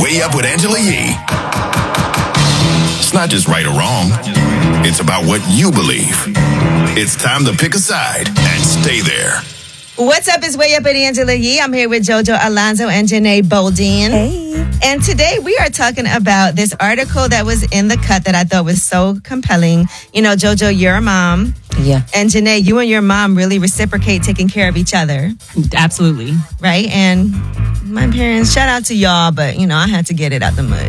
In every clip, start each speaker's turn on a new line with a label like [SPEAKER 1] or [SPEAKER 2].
[SPEAKER 1] Way Up with Angela Yee. It's not just right or wrong. It's about what you believe. It's time to pick a side and stay there.
[SPEAKER 2] What's up? It's Way Up with Angela Yee. I'm here with JoJo Alonzo and Janae Boldin.
[SPEAKER 3] Hey.
[SPEAKER 2] And today we are talking about this article that was in The Cut that I thought was so compelling. You know, JoJo, you're a mom.
[SPEAKER 3] Yeah.
[SPEAKER 2] And Janae, you and your mom really reciprocate taking care of each other.
[SPEAKER 4] Absolutely.
[SPEAKER 2] Right? And my parents, shout out to y'all, but, you know, I had to get it out the mud.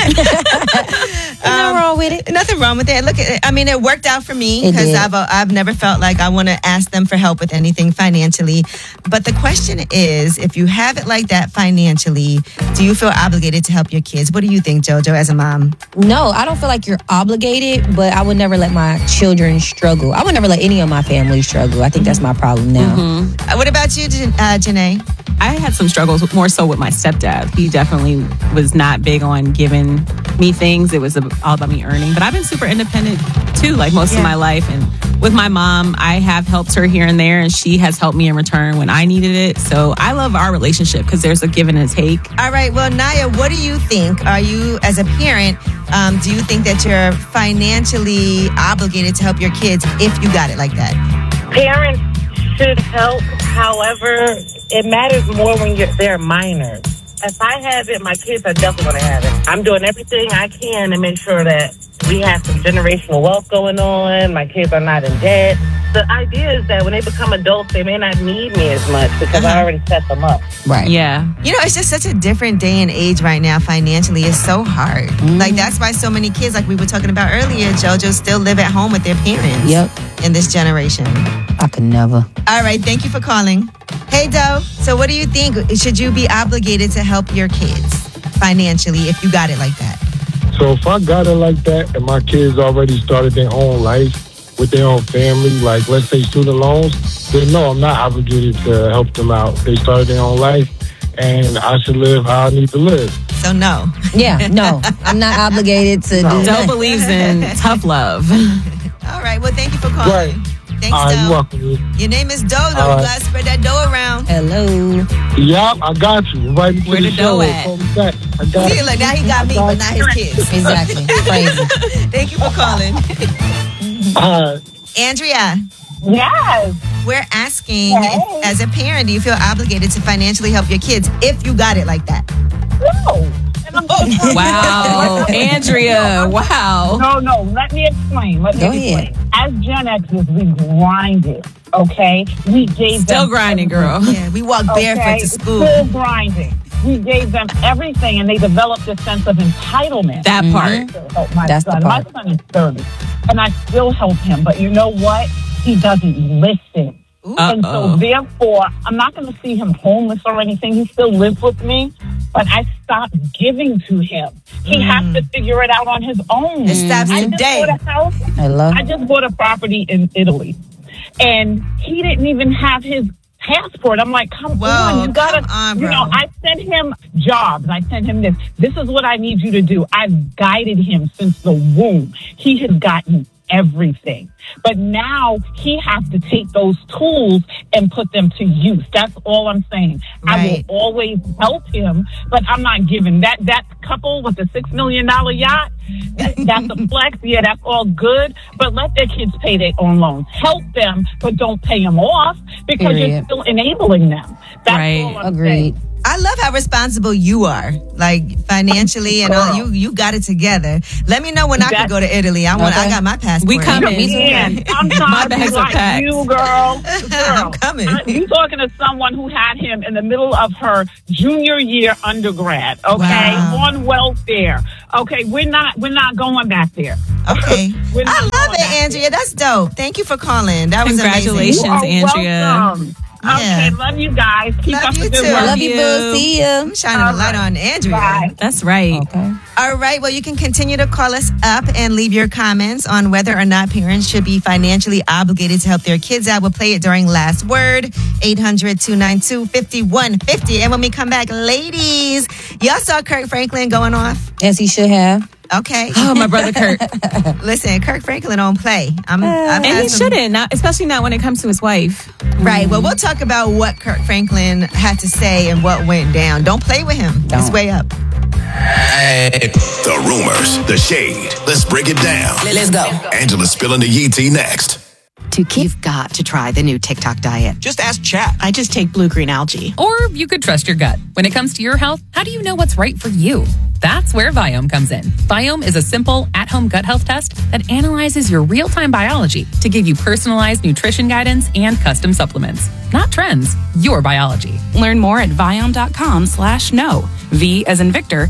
[SPEAKER 3] Nothing wrong with it.
[SPEAKER 2] Nothing wrong with it. Look, I mean, it worked out for me because I've never felt like I want to ask them for help with anything financially. But the question is, if you have it like that financially, do you feel obligated to help your kids? What do you think, JoJo, as a mom?
[SPEAKER 3] No, I don't feel like you're obligated, but I would never let my children struggle. I would never let any of my family struggle. I think that's my problem now.
[SPEAKER 2] What about you, Janae?
[SPEAKER 4] I had some struggles more so with my stepdad. He definitely was not big on giving me things. It was all about me earning. But I've been super independent too, like most of my life. And with my mom, I have helped her here and there, and she has helped me in return when I needed it. So I love our relationship because there's a give and a take.
[SPEAKER 2] All right. Well, Naya, what do you think? Are you, as a parent, do you think that you're financially obligated to help your kids if you got it like that?
[SPEAKER 5] Parents should help. However, it matters more when they're minors. If I have it, my kids are definitely going to have it. I'm doing everything I can to make sure that we have some generational wealth going on. My kids are not in debt. The idea is that when they become adults, they may not need me as much because I already set them up.
[SPEAKER 3] Right.
[SPEAKER 4] Yeah.
[SPEAKER 2] You know, it's just such a different day and age right now financially. It's so hard. Like, that's why so many kids, like we were talking about earlier, JoJo, still live at home with their parents.
[SPEAKER 3] Yep.
[SPEAKER 2] In this generation.
[SPEAKER 3] I could never.
[SPEAKER 2] All right. Thank you for calling. Hey, Doe. So what do you think? Should you be obligated to help your kids financially if you got it like that?
[SPEAKER 6] So if I got it like that and my kids already started their own life with their own family, like let's say student loans, then no, I'm not obligated to help them out. They started their own life and I should live how I need to live.
[SPEAKER 2] So no.
[SPEAKER 3] Yeah, no. I'm not obligated to do
[SPEAKER 4] Doe
[SPEAKER 3] that.
[SPEAKER 4] believes in tough love.
[SPEAKER 2] All right. Well, thank you for calling.
[SPEAKER 6] Right.
[SPEAKER 2] Thanks,
[SPEAKER 6] You're
[SPEAKER 2] Doe.
[SPEAKER 6] welcome.
[SPEAKER 2] Your name is Doe, though.
[SPEAKER 6] All
[SPEAKER 2] You
[SPEAKER 6] right.
[SPEAKER 2] got to spread that dough around.
[SPEAKER 3] Hello.
[SPEAKER 6] Yup, I got you. Right into
[SPEAKER 4] Where
[SPEAKER 6] the
[SPEAKER 4] the
[SPEAKER 6] show.
[SPEAKER 4] dough at?
[SPEAKER 6] Call me back. I got
[SPEAKER 2] See,
[SPEAKER 6] it.
[SPEAKER 2] look, now he got me, but not his kids.
[SPEAKER 3] Exactly. Crazy.
[SPEAKER 2] Thank you for calling. Andrea,
[SPEAKER 5] Yes.
[SPEAKER 2] we're asking,
[SPEAKER 5] Hey.
[SPEAKER 2] as a parent, do you feel obligated to financially help your kids if you got it like that?
[SPEAKER 5] No.
[SPEAKER 4] Wow. Andrea, wow.
[SPEAKER 5] No. Let me explain.
[SPEAKER 3] Go ahead.
[SPEAKER 5] As Gen Xers, we grinded, okay? We gave
[SPEAKER 4] Still
[SPEAKER 5] them
[SPEAKER 4] grinding, girl.
[SPEAKER 2] Yeah, we walk barefoot to school.
[SPEAKER 5] Still grinding. We gave them everything, and they developed a sense of entitlement.
[SPEAKER 4] That part.
[SPEAKER 5] To help my
[SPEAKER 3] That's the
[SPEAKER 5] son.
[SPEAKER 3] part.
[SPEAKER 5] My son is 30, and I still help him. But you know what? He doesn't listen. And so, therefore, I'm not going to see him homeless or anything. He still lives with me, but I stopped giving to him. He has to figure it out on his own.
[SPEAKER 2] It stops
[SPEAKER 5] I just
[SPEAKER 2] today.
[SPEAKER 5] bought a house.
[SPEAKER 3] Hello.
[SPEAKER 5] I just bought a property in Italy, and he didn't even have his passport. I'm like, come on, you gotta,
[SPEAKER 2] come on,
[SPEAKER 5] you
[SPEAKER 2] bro.
[SPEAKER 5] know, I sent him jobs. I sent him this. This is what I need you to do. I've guided him since the womb. He has gotten everything. But now he has to take those tools and put them to use. That's all I'm saying. I
[SPEAKER 2] Right.
[SPEAKER 5] will always help him, but I'm not giving that couple with the $6 million yacht. That's a flex. Yeah, that's all good. But let their kids pay their own loans. Help them, but don't pay them off because you're
[SPEAKER 3] Period.
[SPEAKER 5] still enabling them. That's
[SPEAKER 4] Right.
[SPEAKER 5] all I'm
[SPEAKER 3] Agreed.
[SPEAKER 5] saying.
[SPEAKER 2] I love how responsible you are, like financially and all. You got it together. Let me know when I can go to Italy. I got my passport.
[SPEAKER 4] We coming.
[SPEAKER 5] Man, I'm
[SPEAKER 4] My
[SPEAKER 5] trying to be
[SPEAKER 4] bags are
[SPEAKER 5] like
[SPEAKER 4] packed.
[SPEAKER 5] you, girl.
[SPEAKER 2] I'm coming.
[SPEAKER 5] You talking to someone who had him in the middle of her junior year undergrad, okay,
[SPEAKER 2] Wow.
[SPEAKER 5] on welfare. Okay, we're not going back there.
[SPEAKER 2] Okay.
[SPEAKER 5] We're not
[SPEAKER 2] I love
[SPEAKER 5] going
[SPEAKER 2] it,
[SPEAKER 5] back
[SPEAKER 2] Andrea. That's dope. Thank you for calling. That was
[SPEAKER 4] Congratulations,
[SPEAKER 2] amazing.
[SPEAKER 5] You are
[SPEAKER 4] Andrea.
[SPEAKER 5] welcome.
[SPEAKER 2] Yeah.
[SPEAKER 5] Okay, love you guys. Keep
[SPEAKER 2] Love
[SPEAKER 5] up
[SPEAKER 2] you
[SPEAKER 5] the good
[SPEAKER 2] too.
[SPEAKER 5] work.
[SPEAKER 3] Love you, boo. See ya.
[SPEAKER 2] I'm shining a light on Andrea.
[SPEAKER 5] Bye.
[SPEAKER 4] That's right.
[SPEAKER 3] Okay.
[SPEAKER 2] All right. Well, you can continue to call us up and leave your comments on whether or not parents should be financially obligated to help their kids out. We'll play it during Last Word, 800-292-5150. And when we come back, ladies, y'all saw Kirk Franklin going off?
[SPEAKER 3] As he should have.
[SPEAKER 2] Okay.
[SPEAKER 4] Oh, my brother Kurt.
[SPEAKER 2] Listen, Kirk Franklin don't play. I've
[SPEAKER 4] And
[SPEAKER 2] had
[SPEAKER 4] he
[SPEAKER 2] some-
[SPEAKER 4] shouldn't, especially not when it comes to his wife.
[SPEAKER 2] Right. Well, we'll talk about what Kirk Franklin had to say and what went down. Don't play with him. It's
[SPEAKER 3] Don't.
[SPEAKER 2] way up.
[SPEAKER 1] The rumors, the shade. Let's break it down.
[SPEAKER 7] Let's go.
[SPEAKER 1] Angela's spilling the yee tea next.
[SPEAKER 8] You've got to try the new TikTok diet.
[SPEAKER 9] Just ask Chat.
[SPEAKER 10] I just take blue-green algae.
[SPEAKER 11] Or you could trust your gut. When it comes to your health, how do you know what's right for you? That's where Viome comes in. Viome is a simple, at-home gut health test that analyzes your real-time biology to give you personalized nutrition guidance and custom supplements. Not trends, your biology.
[SPEAKER 12] Learn more at Viome.com/know. V as in Victor,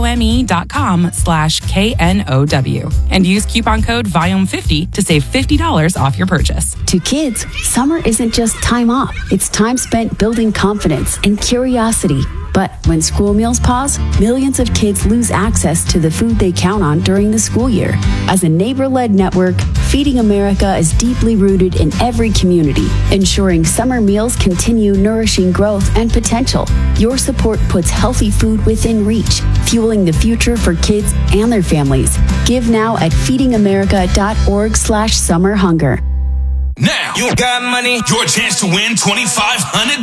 [SPEAKER 12] IOME.com/KNOW. And use coupon code VIOME50 to save $50 off your purchase.
[SPEAKER 13] To kids, summer isn't just time off. It's time spent building confidence and curiosity. But when school meals pause, millions of kids lose access to the food they count on during the school year. As a neighbor-led network, Feeding America is deeply rooted in every community, ensuring summer meals continue nourishing growth and potential. Your support puts healthy food within reach, fueling the future for kids and their families. Give now at feedingamerica.org/summerhunger.
[SPEAKER 14] Now, you got money, your chance to win $2,500.